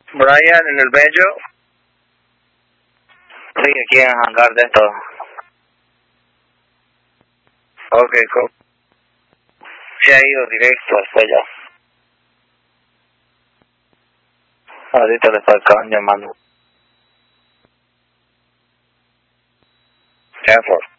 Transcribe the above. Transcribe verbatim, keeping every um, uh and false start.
Brian, en el Bello. Sí, aquí en el hangar de esto. Ok, cool. Se ha ido directo hasta allá. Ahorita le acaban llamando. Ten four.